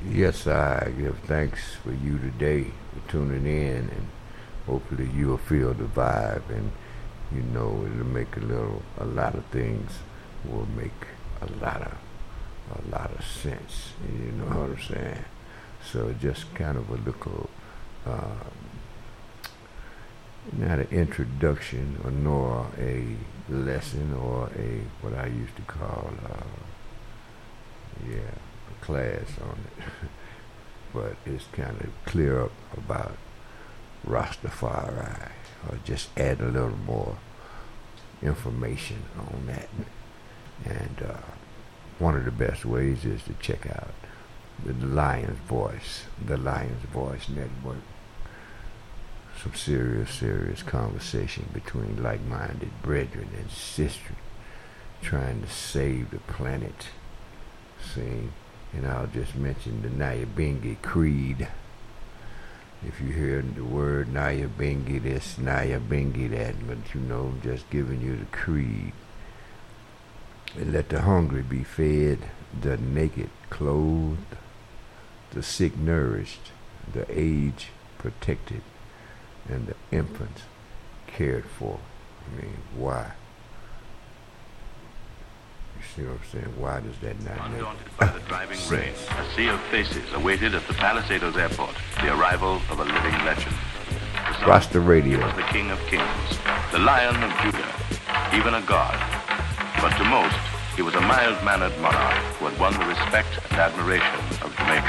Yes, I give thanks for you today for tuning in, and hopefully you'll feel the vibe, and it'll make a lot of things will make a lot of sense. You know what I'm saying? So just kind of a little, uh, not an introduction or nor a lesson or a what I used to call, yeah, a class on it. But it's kind of clear up about Rastafari, or just add a little more information on that. And one of the best ways is to check out the Lion's Voice Network. Some serious conversation between like-minded brethren and sisters trying to save the planet. See, and I'll just mention the Nyabingi Creed. If you hear the word Nyabingi this, Nyabingi that, but just giving you the creed. And let the hungry be fed, the naked clothed, the sick nourished, the aged protected, and the infants cared for. I mean, why? You see what I'm saying? Why does that not make Undaunted by the driving rain, a sea of faces awaited at the Palisados Airport the arrival of a living legend. Rasta Radio. He was the King of Kings, the Lion of Judah, even a god. But to most, he was a mild-mannered monarch who had won the respect and admiration